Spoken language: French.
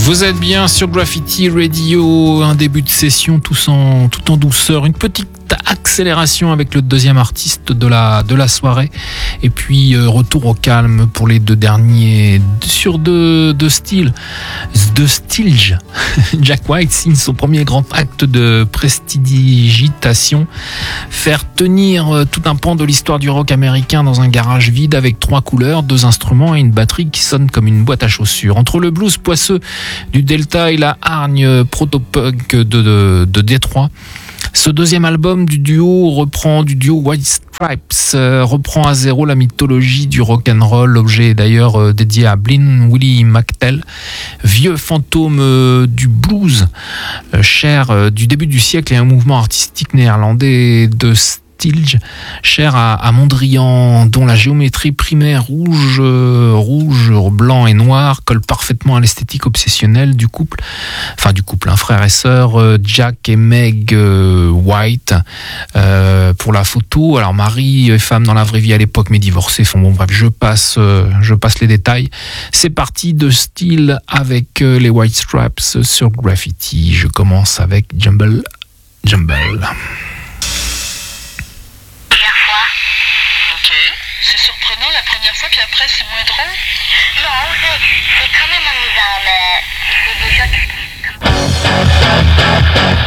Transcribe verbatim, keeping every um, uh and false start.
Vous êtes bien sur Graffiti Radio, un début de session tout en, tout en douceur, une petite accélération avec le deuxième artiste de la, de la soirée, et puis euh, retour au calme pour les deux derniers sur deux, deux styles. De Stilge. Jack White signe son premier grand acte de prestidigitation, faire tenir tout un pan de l'histoire du rock américain dans un garage vide avec trois couleurs, deux instruments et une batterie qui sonne comme une boîte à chaussures. Entre le blues poisseux du Delta et la hargne proto-punk de, de, de Détroit, ce deuxième album du duo reprend du duo White Stripes, euh, reprend à zéro la mythologie du rock'n'roll. L'objet est d'ailleurs euh, dédié à Blind Willie McTell, vieux fantôme euh, du blues, euh, cher euh, du début du siècle et un mouvement artistique néerlandais de Stilge, cher à, à Mondrian, dont la géométrie primaire rouge, euh, rouge, blanc et noir colle parfaitement à l'esthétique obsessionnelle du couple, enfin du couple, un frère et sœur, euh, Jack et Meg euh, White, euh, pour la photo. Alors mari et femme dans la vraie vie à l'époque, mais divorcés. Enfin bon, bref, je passe, euh, je passe les détails. C'est parti de style avec euh, les White Stripes sur Graffiti. Je commence avec Jumble, Jumble. C'est surprenant la première fois, puis après c'est moins drôle. Non, c'est, c'est quand même amusant, mais c'est déjà...